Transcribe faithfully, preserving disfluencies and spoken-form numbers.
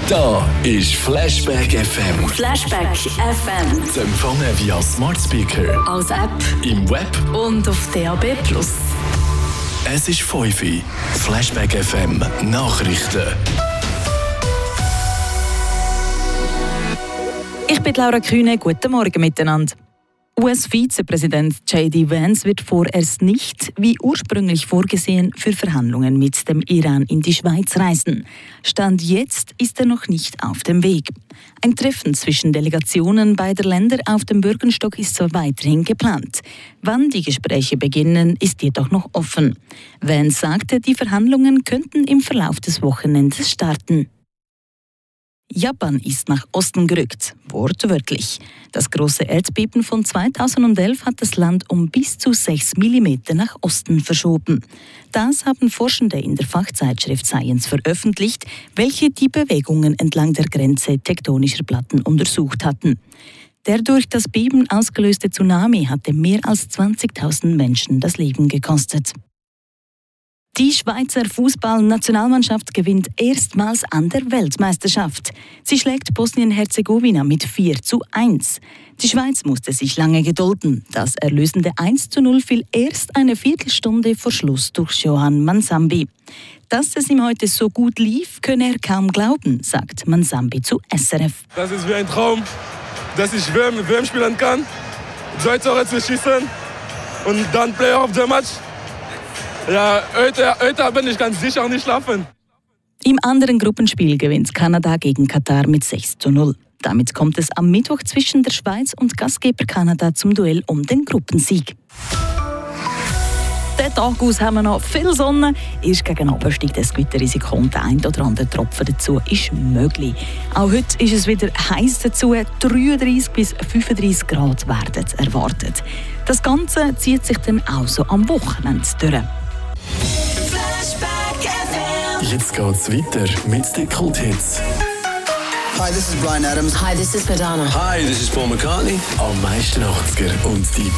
Da ist Flashback F M. Flashback F M. Zu empfangen via Smart Speaker, Als App im Web und auf D A B plus. Es ist fünf Uhr. Flashback F M Nachrichten. Ich bin Laura Kühne. Guten Morgen miteinander. U S-Vizepräsident J D Vance wird vorerst nicht, wie ursprünglich vorgesehen, für Verhandlungen mit dem Iran in die Schweiz reisen. Stand jetzt ist er noch nicht auf dem Weg. Ein Treffen zwischen Delegationen beider Länder auf dem Bürgenstock ist zwar weiterhin geplant. Wann die Gespräche beginnen, ist jedoch noch offen. Vance sagte, die Verhandlungen könnten im Verlauf des Wochenendes starten. Japan ist nach Osten gerückt, wortwörtlich. Das große Erdbeben von zweitausendelf hat das Land um bis zu sechs Millimeter nach Osten verschoben. Das haben Forschende in der Fachzeitschrift Science veröffentlicht, welche die Bewegungen entlang der Grenze tektonischer Platten untersucht hatten. Der durch das Beben ausgelöste Tsunami hatte mehr als zwanzigtausend Menschen das Leben gekostet. Die Schweizer Fußballnationalmannschaft gewinnt erstmals an der Weltmeisterschaft. Sie schlägt Bosnien-Herzegowina mit vier zu eins. Die Schweiz musste sich lange gedulden. Das erlösende eins zu null fiel erst eine Viertelstunde vor Schluss durch Johan Mansambi. Dass es ihm heute so gut lief, könne er kaum glauben, sagt Mansambi zu S R F. Das ist wie ein Traum, dass ich W M, W M spielen kann, zwei Tore zu schießen und dann Player of the Match. Ja, heute, heute bin ich ganz sicher nicht schlafen. Im anderen Gruppenspiel gewinnt Kanada gegen Katar mit sechs zu null. Damit kommt es am Mittwoch zwischen der Schweiz und Gastgeber Kanada zum Duell um den Gruppensieg. Den Tag aus haben wir noch viel Sonne. Erst gegen Abend steigt das Gewitterrisiko und der ein oder andere Tropfen dazu ist möglich. Auch heute ist es wieder heiß dazu. dreiunddreißig bis fünfunddreißig Grad werden erwartet. Das Ganze zieht sich dann auch so am Wochenende durch. Jetzt geht's weiter mit den Kulthits. Hi, this is Bryan Adams. Hi, this is Madonna. Hi, this is Paul McCartney. Am meisten achtziger und die